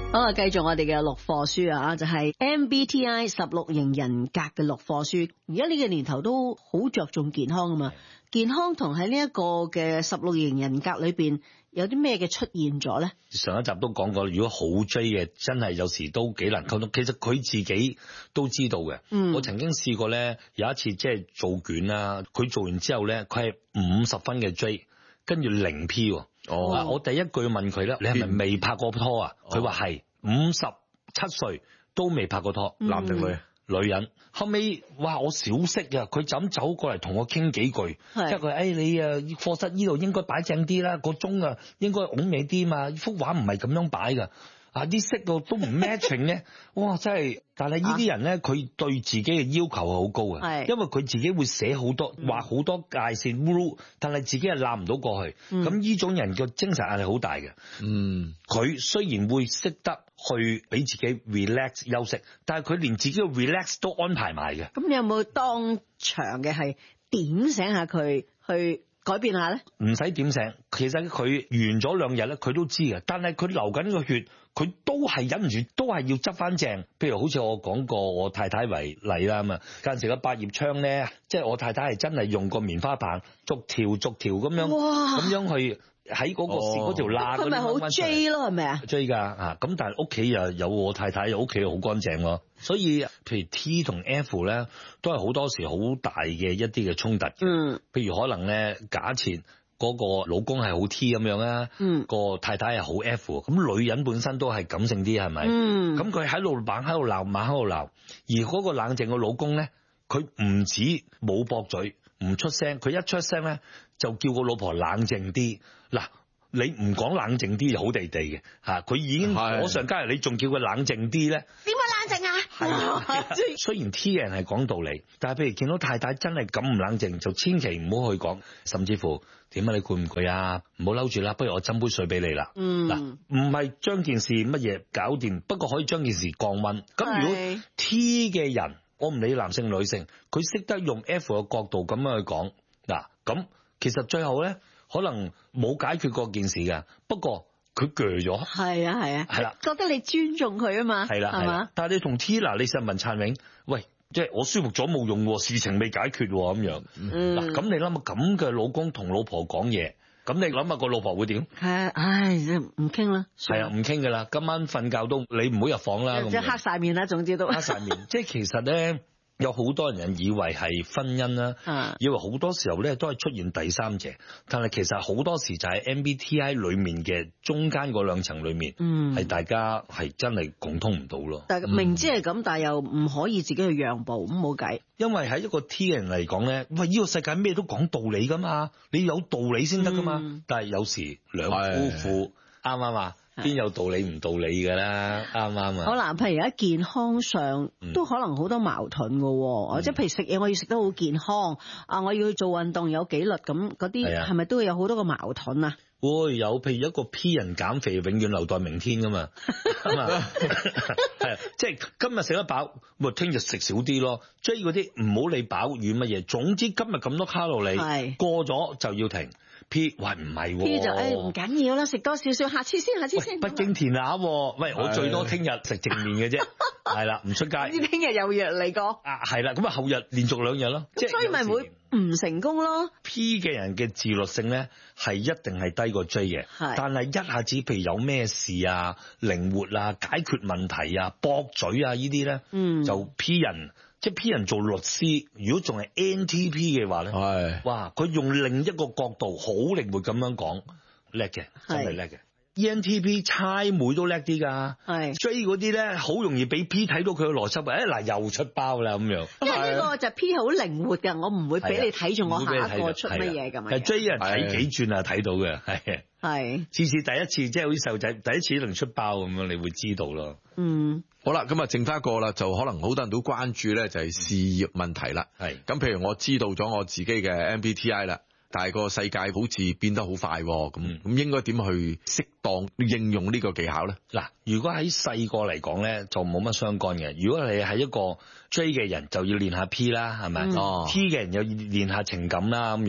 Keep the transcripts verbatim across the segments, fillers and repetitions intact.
好啊，繼續我哋嘅錄課書啊，就係 M B T I 十六型人格嘅錄課書。而家呢個年頭都好着重健康啊嘛，健康同喺呢一個嘅十六型人格裏邊有啲咩嘅出現咗咧？ 上一集都講過，如果好 J 嘅，真係有時都幾難溝通。其實佢自己都知道嘅。嗯，我曾經試過咧，有一次即係做卷啦，佢做完之後咧，佢係五十分嘅 J， 跟住零 P 喎。哦，我第一句問佢咧，你係咪未拍過拖啊？佢話係，五十七歲都未拍過拖，男定女？女人。後尾哇，我小息啊，佢就咁走過嚟同我傾幾句，即係佢誒你啊課室呢度應該擺正啲啦，個鐘啊應該拱尾啲嘛，幅畫唔係咁樣擺噶。啊！啲色度都唔 matching 咧，哇！真係，但係呢啲人咧，佢、啊、對自己嘅要求係好高嘅，因為佢自己會寫好多，畫好多界線 rule，但係自己係攬唔到過去。咁呢、嗯、種人嘅精神壓力好大嘅。嗯，佢雖然會識得去俾自己 relax 休息，但係佢連自己嘅 relax 都安排埋嘅。 咁你有冇當場嘅係點醒下佢去改變下咧？ 唔使點醒，其實佢完咗兩日咧，佢都知嘅。但係佢流緊個血，佢都係忍唔住，都係要執翻正。譬如好似我講過我太太為例啦嘛，間時個百葉窗咧，即係我太太係真係用個棉花棒逐條逐條咁樣，咁樣去喺嗰個嗰條罅。 佢咪好 J 咯，係咪啊 ？J 噶啊，咁但係屋企又有我太太，屋企好乾淨咯。所以譬如 T 同 F 咧，都係好多時好大嘅一啲嘅衝突。嗯，譬如可能咧，假設嗰個老公係好 T 咁樣啊，嗯，個太太係好 F，咁女人本身都係感性啲，係咪？嗯，咁佢喺度猛喺度鬧，猛喺度鬧，而嗰個冷靜嘅老公咧，佢唔止冇駁嘴，唔出聲，佢一出聲咧就叫個老婆冷靜啲。嗱，你唔講冷靜啲就好地地嘅吓，佢已經火上加油，你仲叫佢冷靜啲咧？ 點解冷靜啊？ 係雖然 T 嘅人係講道理，但係譬如見到太太真係咁唔冷靜，就千祈唔好去講，甚至乎點啊？你攰唔攰啊？唔好嬲住啦，不如我斟杯水俾你啦。嗯，嗱，唔係將件事乜嘢搞掂，不過可以將件事降溫。咁如果 T 嘅人，我唔理男性女性，佢識得用 F 嘅角度咁樣去講，嗱，咁其實最後咧可能冇解決過件事嘅，不過佢鋸咗。係啊係啊，係啦， 覺得你尊重佢啊嘛， 係啦係嘛。但係你同 T 嗱，你實問燦永，喂，即係我舒服咗冇用，事情未解決咁樣。嗯，嗱，咁你諗下咁嘅老公同老婆講嘢，咁你諗下個老婆會點？ 係啊，唉，唔傾啦。 係啊，唔傾噶啦，今晚瞓覺都你唔好入房啦。 即係黑晒面啦，總之都黑晒面。即係其實咧。有好多人以為係婚姻啦，啊、以為好多時候咧都係出現第三者，但係其實好多時就係 M B T I 裏面嘅中間嗰兩層裏面，嗯，係大家係真係共通唔到咯。 但係明知係咁，嗯、但係又唔可以自己去讓步，咁冇計。 因為喺一個 T 嘅人嚟講咧，喂，呢、這個世界咩都講道理噶嘛，你有道理先得噶嘛。嗯、但係有時兩夫婦啱啱啊？邊有道理唔道理㗎啦，啱唔啱啊？好嗱， 譬如喺健康上、嗯、都可能好多矛盾㗎，即係、嗯、譬如食嘢我要食得好健康，啊我要去做運動有紀律，咁嗰啲係咪都會有好多個矛盾啊？ 會有，譬如一個 P 人減肥永遠留待明天㗎嘛，係啊，即係今日食得飽，咪聽日食少啲咯。J 嗰啲唔好理飽與乜嘢，總之今日咁多卡路里，是過咗就要停。P 喂唔係喎，P 就誒唔緊要啦，食多少少，下次先，下次先。 北京填鴨，喂我最多聽日食正面嘅啫，係啦，唔出街。 你聽日又約嚟過？ 啊係啦，咁啊後日連續兩日咯，即係所以咪會唔成功咯。 P 嘅人嘅自律性咧係一定係低過 J 嘅，係但係一下子譬如有咩事啊、靈活啊、解決問題啊、駁嘴啊呢啲咧，嗯，就 P 人。即係 P 人做律師，如果仲係 N T P 嘅話咧，係哇，佢用另一個角度好靈活咁樣講，叻嘅，真係叻嘅。E N T P 差妹都叻啲㗎，係 J 嗰啲咧好容易俾 P 睇到佢嘅邏輯，誒嗱又出包啦咁樣。 因為呢個就 P 好靈活㗎，我唔會俾你睇住我下一個出乜嘢㗎嘛。 係 J 人睇幾轉啊睇到嘅，係係次次第一次即係好似細路仔第一次能出包咁樣，你會知道咯。 嗯，好啦，咁啊剩翻一個啦，就可能好多人都關注咧，就係事業問題啦。係咁，譬如我知道咗我自己嘅 M B T I 啦。但係個世界好似變得好快，咁咁、嗯、應該點去適當應用呢個技巧咧？ 嗱，如果喺細個嚟講咧，就冇乜相干嘅。如果你係一個 J 嘅人，就要練下 P 啦，係咪？哦、嗯、T 嘅人又要練下情感啦，咁樣。嗯、不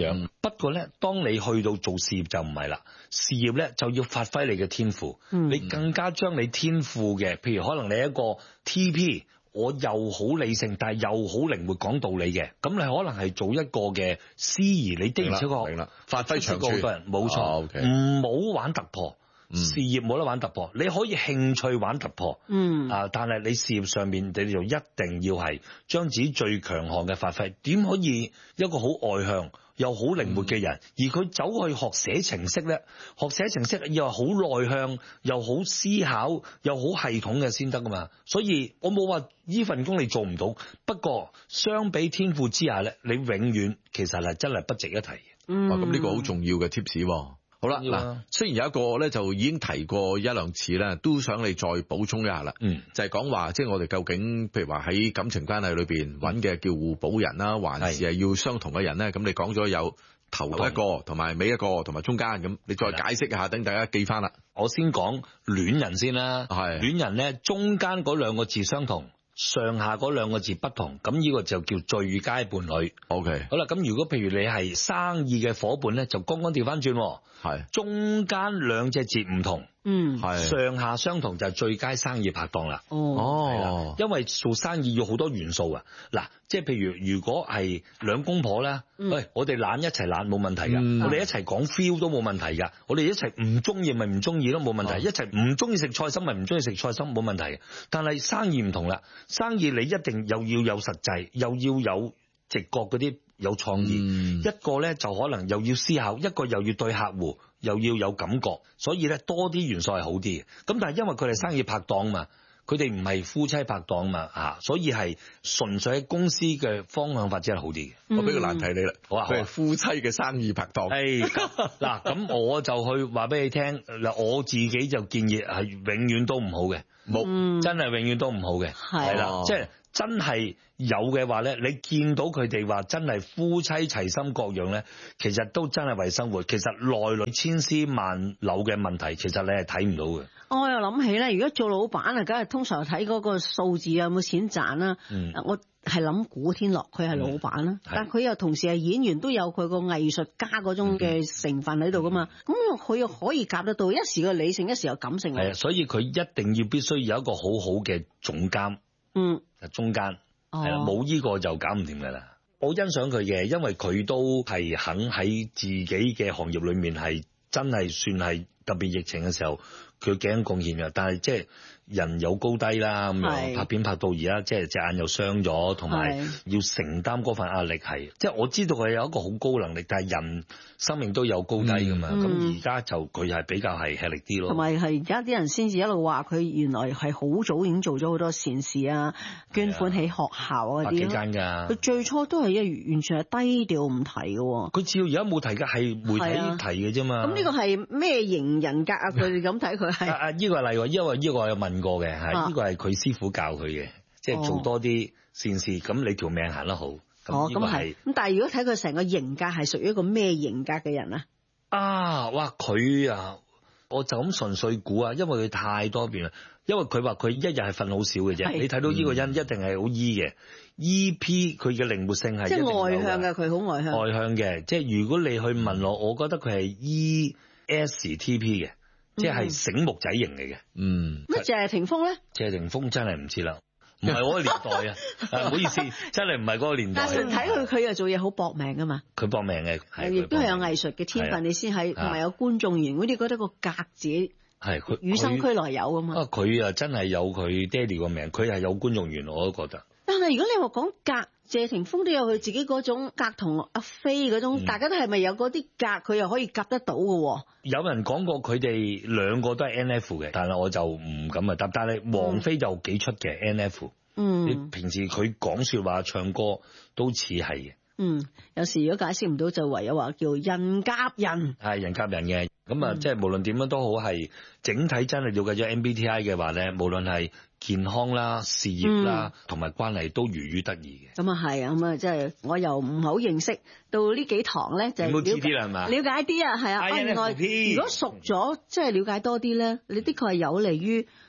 不過咧，當你去到做事業就唔係啦，事業咧就要發揮你嘅天賦，嗯、你更加將你天賦嘅，譬如可能你一個 T P。我又好理性，但係又好靈活講道理嘅，咁你可能係做一個嘅司儀，你的而且確明啦，發揮長處， 好多人冇錯，唔好、 哦 okay、 玩突破， 嗯、 事業冇得玩突破，你可以興趣玩突破，嗯啊，但係你事業上面你就一定要係將自己最強項嘅發揮，點可以一個好外向又好靈活嘅人，嗯、而佢走去學寫程式咧，學寫程式又好內向，又好思考，又好系統嘅先得噶嘛。所以我冇話呢份工你做唔到，不過相比天賦之下咧，你永遠其實係真係不值一提嘅。 嗯，咁呢個好重要嘅 tips。好啦，嗱，雖然有一個咧就已經提過一兩次啦，都想你再補充一下啦。嗯，就係講話，即係我哋究竟，譬如話喺感情關係裏邊揾嘅叫互補人啦，還是係要相同嘅人咧？咁你講咗有頭一個，同埋尾一個，同埋中間，咁你再解釋一下，等大家記翻啦。我先講戀人先啦，係戀人咧，中間嗰兩個字相同，上下嗰兩個字不同，咁呢個就叫最佳伴侶。OK，好啦，咁如果譬如你係生意嘅夥伴咧，就剛剛調翻轉，係中間兩隻字唔同，嗯，係上下相同就係最佳生意拍檔啦。哦，因為做生意要好多元素啊。嗱，即係譬如如果係兩公婆咧，喂、嗯，我哋懶一齊懶冇問題噶、嗯，我哋一齊講 feel 都冇問題噶，我哋一齊唔中意咪唔中意都冇問題，嗯、一齊唔中意食菜心咪唔中意食菜心冇問題。但係生意唔同啦，生意你一定又要有實際，又要有直覺嗰啲。有創意、嗯，一個咧就可能又要思考，一個又要對客戶，又要有感覺，所以咧多啲元素係好啲嘅。咁但係因為佢哋生意拍檔嘛，佢哋唔係夫妻拍檔嘛，啊，所以係純粹喺公司嘅方向發展係好啲嘅、嗯。我俾個難題你啦，好啊，係夫妻嘅生意拍檔。係嗱，咁我就去話俾你聽嗱，我自己就建議係永遠都唔好嘅，冇、嗯，真係永遠都唔好嘅，係啦，即係。真係有嘅話咧，你見到佢哋話真係夫妻齊心各樣咧，其實都真係為生活。其實內裏千絲萬縷嘅問題，其實你係睇唔到嘅。我又諗起咧，如果做老闆啊，梗係通常睇嗰個數字有冇錢賺啦。嗯，我係諗古天樂佢係老闆啦、嗯，但佢又同時係演員，都有佢個藝術家嗰種嘅成分喺度噶嘛。咁佢又可以夾得到，一時個理性，一時有感性。係啊，所以佢一定要必須有一個好好嘅總監。嗯，中間係啦，冇呢個就搞唔掂噶啦。我欣賞佢嘅，因為佢都係肯喺自己嘅行業裏面係真係算係特別疫情嘅時候，佢幾咁貢獻嘅。但係即係人有高低啦，咁樣拍片拍到而家，即係隻眼又傷咗，同埋要承擔嗰份壓力係。即係我知道佢有一個好高能力，但係人生命都有高低噶嘛。咁而家就佢係比較係吃力啲咯。同埋係而家啲人先至一路話佢原來係好早已經做咗好多善事啊，捐款起學校啊啲。百幾間㗎。佢最初都係一完全係低調唔提嘅。佢只要而家冇提嘅係媒體提嘅啫嘛。咁呢個係咩型人格啊？佢哋咁睇佢係。啊！呢個係例喎，因為呢個我有問過嘅，係呢個係佢師傅教佢嘅，即係做多啲善事，咁你條命行得好。哦，咁係。咁但係如果睇佢成個型格係屬於一個咩型格嘅人啊？啊！哇！佢啊，我就咁純粹估啊，因為佢太多變啦。因為佢話佢一日係瞓好少嘅啫。你睇到呢個人一定係好 E 嘅 ，E P 佢嘅靈活性係即係外向嘅，佢好外向。外向嘅，即係如果你去問我，我覺得佢係 E S T P 嘅。即係醒目仔型嚟嘅，嗯。乜謝霆鋒咧？謝霆鋒真係唔知啦，唔係我個年代啊，唔好意思，真係唔係嗰個年代。但係睇佢佢又做嘢好搏命噶嘛，佢搏命嘅，係亦都係有藝術嘅天分，你先係同埋有觀眾緣，嗰啲覺得個格子係佢與生俱來有噶嘛。啊，佢啊真係有佢爹哋個名，佢係有觀眾緣，我都覺得。但係如果你話講格，謝霆鋒都有佢自己嗰種格，同阿飛嗰種、嗯，大家都係咪有嗰啲格，佢又可以夾得到嘅？有人講過佢哋兩個都係 N F 嘅，但係我就唔敢啊答。但係王菲就幾出嘅 N F，嗯，你平時佢講說話、唱歌都似係嘅。嗯，有時如果解釋唔到，就唯有話叫人夾人，係人夾人嘅。咁啊，即係無論點樣都好，係整體真係了解咗 M B T I 嘅話咧，無論係健康啦、事業啦，同、嗯、埋關係都如魚得意嘅。咁啊係啊，咁啊即係我又唔好認識到呢幾堂咧，就了解啲啦，係嘛？了解啲啊，係啊。另外，如果熟咗，即係了解多啲咧，你的確係有利於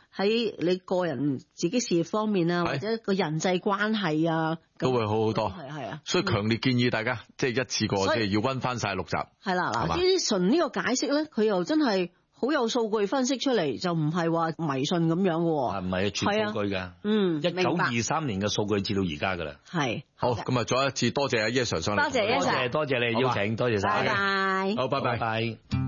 喺你個人自己事業方面啊，或者個人際關係啊， 都會好好多。 係係啊， 所以強烈建議大家即係、就是、一次過即係要溫翻晒六集。係啦， 嗱，呢啲純呢個解釋咧，佢又真係好有數據分析出嚟，就唔係話迷信咁樣嘅。 係唔係全數據㗎？ 嗯， 一九二三年嘅數據至到而家㗎啦。係。 好，咁啊，再一次多謝阿 Yes Sir 上嚟。 多謝 Yes Sir， 多謝多謝你邀請，多謝晒。 拜拜。 好，拜拜。 拜拜。